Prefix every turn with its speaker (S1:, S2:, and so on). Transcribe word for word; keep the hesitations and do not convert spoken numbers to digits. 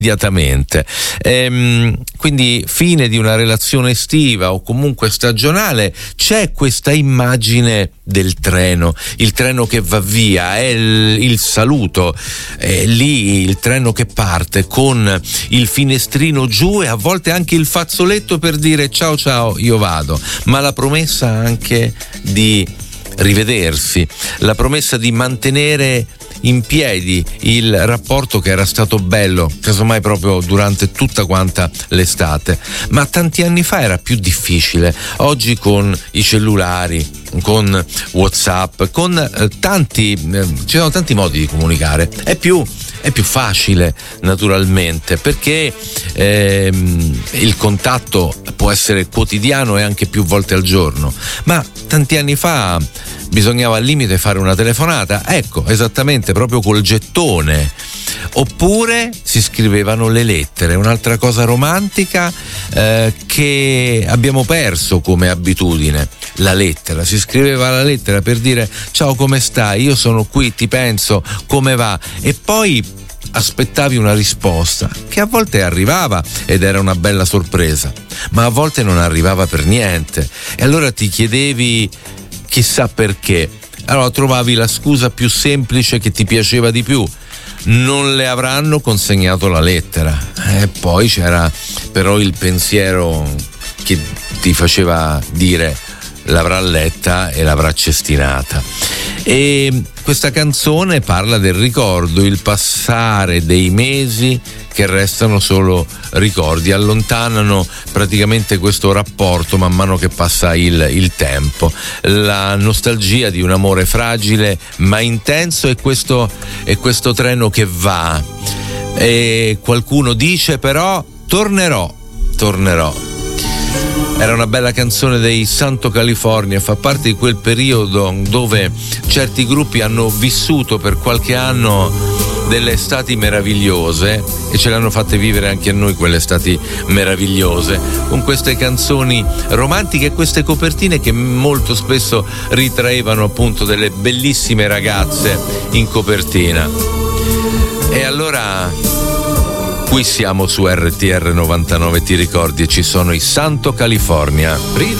S1: immediatamente. Ehm, quindi fine di una relazione estiva o comunque stagionale, c'è questa immagine del treno, il treno che va via, è il, il saluto, è lì il treno che parte con il finestrino giù e a volte anche il fazzoletto per dire ciao ciao io vado, ma la promessa anche di rivedersi, la promessa di mantenere in piedi il rapporto che era stato bello, casomai proprio durante tutta quanta l'estate, ma tanti anni fa era più difficile. Oggi con i cellulari, con WhatsApp, con eh, tanti eh, ci sono tanti modi di comunicare, è più è più facile naturalmente, perché ehm, il contatto può essere quotidiano e anche più volte al giorno, ma tanti anni fa bisognava al limite fare una telefonata, ecco, esattamente, proprio col gettone, oppure si scrivevano le lettere, un'altra cosa romantica eh, che abbiamo perso come abitudine. La lettera, si scriveva la lettera per dire ciao, come stai, io sono qui, ti penso, come va, e poi aspettavi una risposta che a volte arrivava ed era una bella sorpresa, ma a volte non arrivava per niente, e allora ti chiedevi chissà perché. Allora trovavi la scusa più semplice che ti piaceva di più: non le avranno consegnato la lettera. E poi c'era però il pensiero che ti faceva dire l'avrà letta e l'avrà cestinata. E questa canzone parla del ricordo, il passare dei mesi che restano solo ricordi, allontanano praticamente questo rapporto man mano che passa il, il tempo, la nostalgia di un amore fragile ma intenso, e questo, e questo treno che va, e qualcuno dice però tornerò, tornerò. Era una bella canzone dei Santo California, fa parte di quel periodo dove certi gruppi hanno vissuto per qualche anno delle estati meravigliose e ce le hanno fatte vivere anche a noi quelle estati meravigliose, con queste canzoni romantiche e queste copertine che molto spesso ritraevano appunto delle bellissime ragazze in copertina. E allora qui siamo su R T R novantanove, ti ricordi, e ci sono i Santo California.